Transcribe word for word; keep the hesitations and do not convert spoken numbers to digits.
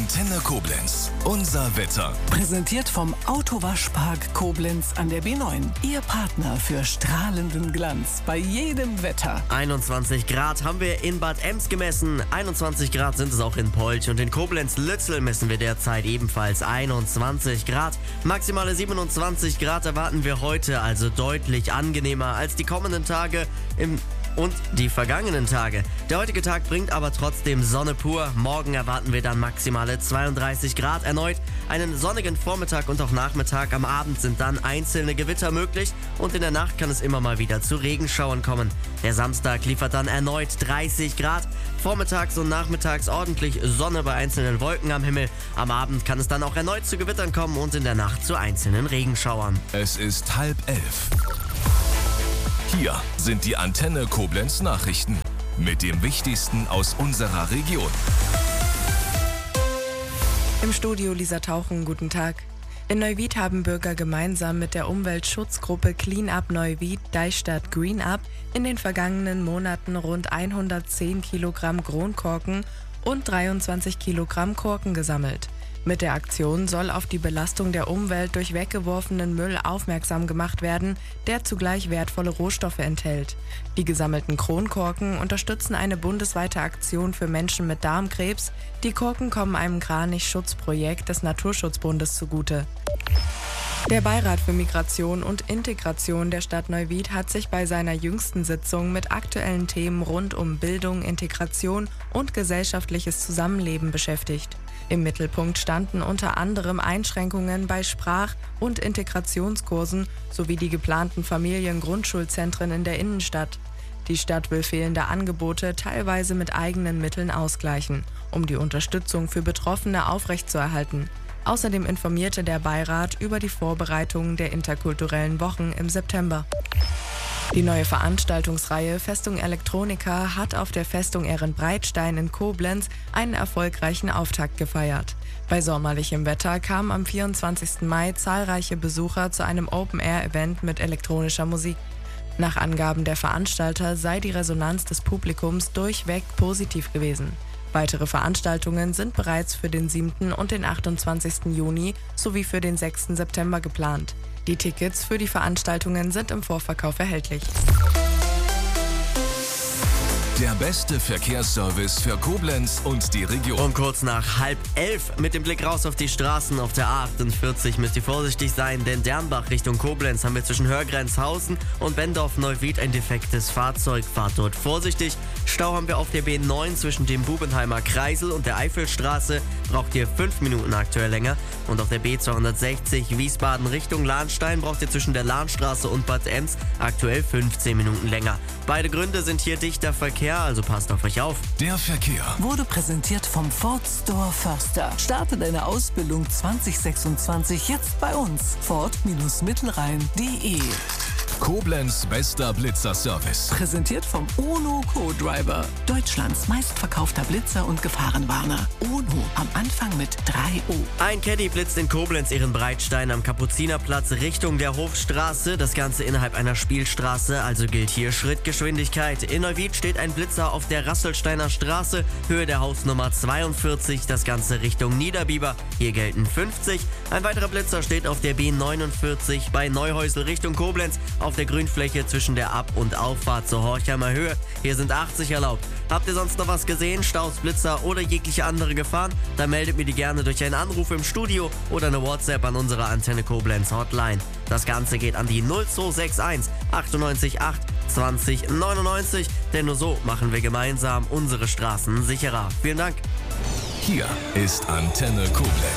Antenne Koblenz. Unser Wetter. Präsentiert vom Autowaschpark Koblenz an der B neun. Ihr Partner für strahlenden Glanz bei jedem Wetter. einundzwanzig Grad haben wir in Bad Ems gemessen. einundzwanzig Grad sind es auch in Polch. Und in Koblenz-Lützel messen wir derzeit ebenfalls einundzwanzig Grad. Maximale siebenundzwanzig Grad erwarten wir heute, also deutlich angenehmer als die kommenden Tage im und die vergangenen Tage. Der heutige Tag bringt aber trotzdem Sonne pur. Morgen erwarten wir dann maximale zweiunddreißig Grad. Erneut einen sonnigen Vormittag und auch Nachmittag. Am Abend sind dann einzelne Gewitter möglich und in der Nacht kann es immer mal wieder zu Regenschauern kommen. Der Samstag liefert dann erneut dreißig Grad. Vormittags und nachmittags ordentlich Sonne bei einzelnen Wolken am Himmel. Am Abend kann es dann auch erneut zu Gewittern kommen und in der Nacht zu einzelnen Regenschauern. Es ist halb elf. Hier sind die Antenne Koblenz Nachrichten mit dem Wichtigsten aus unserer Region. Im Studio Lisa Tauchen, guten Tag. In Neuwied haben Bürger gemeinsam mit der Umweltschutzgruppe Clean Up Neuwied Deichstadt Green Up in den vergangenen Monaten rund hundertzehn Kilogramm Kronkorken und dreiundzwanzig Kilogramm Korken gesammelt. Mit der Aktion soll auf die Belastung der Umwelt durch weggeworfenen Müll aufmerksam gemacht werden, der zugleich wertvolle Rohstoffe enthält. Die gesammelten Kronkorken unterstützen eine bundesweite Aktion für Menschen mit Darmkrebs. Die Korken kommen einem Kranich-Schutzprojekt des Naturschutzbundes zugute. Der Beirat für Migration und Integration der Stadt Neuwied hat sich bei seiner jüngsten Sitzung mit aktuellen Themen rund um Bildung, Integration und gesellschaftliches Zusammenleben beschäftigt. Im Mittelpunkt standen unter anderem Einschränkungen bei Sprach- und Integrationskursen sowie die geplanten Familiengrundschulzentren in der Innenstadt. Die Stadt will fehlende Angebote teilweise mit eigenen Mitteln ausgleichen, um die Unterstützung für Betroffene aufrechtzuerhalten. Außerdem informierte der Beirat über die Vorbereitungen der interkulturellen Wochen im September. Die neue Veranstaltungsreihe Festung Elektronika hat auf der Festung Ehrenbreitstein in Koblenz einen erfolgreichen Auftakt gefeiert. Bei sommerlichem Wetter kamen am vierundzwanzigsten Mai zahlreiche Besucher zu einem Open-Air-Event mit elektronischer Musik. Nach Angaben der Veranstalter sei die Resonanz des Publikums durchweg positiv gewesen. Weitere Veranstaltungen sind bereits für den siebten und den achtundzwanzigsten Juni sowie für den sechsten September geplant. Die Tickets für die Veranstaltungen sind im Vorverkauf erhältlich. Der beste Verkehrsservice für Koblenz und die Region. Um kurz nach halb elf mit dem Blick raus auf die Straßen auf der A achtundvierzig müsst ihr vorsichtig sein, denn Dernbach Richtung Koblenz haben wir zwischen Hörgrenzhausen und Bendorf-Neuwied ein defektes Fahrzeug. Fahrt dort vorsichtig. Stau haben wir auf der B neun zwischen dem Bubenheimer Kreisel und der Eifelstraße. Braucht ihr fünf Minuten aktuell länger. Und auf der B zweihundertsechzig Wiesbaden Richtung Lahnstein braucht ihr zwischen der Lahnstraße und Bad Ems aktuell fünfzehn Minuten länger. Beide Gründe sind hier dichter Verkehr, also passt auf euch auf. Der Verkehr Wurde präsentiert vom Ford Store Förster. Starte deine Ausbildung zwanzig sechsundzwanzig jetzt bei uns. Ford-Mittelrhein punkt de. Koblenz bester Blitzerservice. Präsentiert vom UNO Co-Driver. Deutschlands meistverkaufter Blitzer und Gefahrenwarner. UNO am Anfang mit drei O. Ein Caddy blitzt in Koblenz Ehrenbreitstein am Kapuzinerplatz Richtung der Hofstraße. Das Ganze innerhalb einer Spielstraße, also gilt hier Schrittgeschwindigkeit. In Neuwied steht ein Blitzer auf der Rasselsteiner Straße, Höhe der Hausnummer zweiundvierzig, das Ganze Richtung Niederbiber. Hier gelten fünfzig. Ein weiterer Blitzer steht auf der B neunundvierzig bei Neuhäusel Richtung Koblenz auf der Grünfläche zwischen der Ab- und Auffahrt zur Horchheimer Höhe. Hier sind achtzig erlaubt. Habt ihr sonst noch was gesehen, Staus, Blitzer oder jegliche andere Gefahren? Dann meldet mir die gerne durch einen Anruf im Studio oder eine WhatsApp an unsere Antenne Koblenz Hotline. Das Ganze geht an die null zwei sechs eins achtundneunzig acht zwanzig neunundneunzig, denn nur so machen wir gemeinsam unsere Straßen sicherer. Vielen Dank. Hier ist Antenne Koblenz.